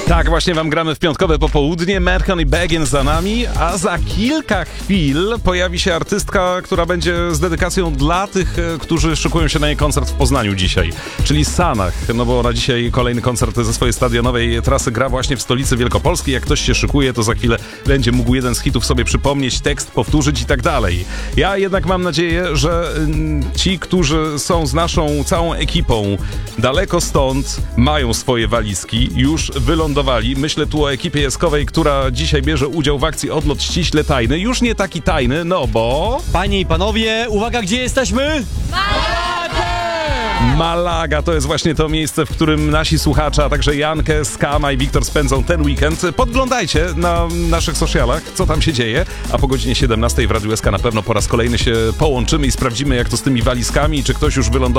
Tak, właśnie wam gramy w piątkowe popołudnie. Mercon i Begin za nami, a za kilka chwil pojawi się artystka, która będzie z dedykacją dla tych, którzy szykują się na jej koncert w Poznaniu dzisiaj, czyli Sanach, no bo ona dzisiaj kolejny koncert ze swojej stadionowej trasy gra właśnie w stolicy Wielkopolskiej. Jak ktoś się szykuje, to za chwilę będzie mógł jeden z hitów sobie przypomnieć, tekst powtórzyć i tak dalej. Ja jednak mam nadzieję, że ci, którzy są z naszą całą ekipą daleko stąd, mają swoje walizki, już wylądowali. Myślę tu o ekipie jeskowej, która dzisiaj bierze udział w akcji Odlot ściśle tajny. Już nie taki tajny, no bo... Panie i panowie, uwaga, gdzie jesteśmy? Malaga to jest właśnie to miejsce, w którym nasi słuchacze, a także Jankę, Skama i Wiktor spędzą ten weekend. Podglądajcie na naszych socialach, co tam się dzieje, a po godzinie 17 w Radiu SK na pewno po raz kolejny się połączymy i sprawdzimy, jak to z tymi walizkami, czy ktoś już wylądował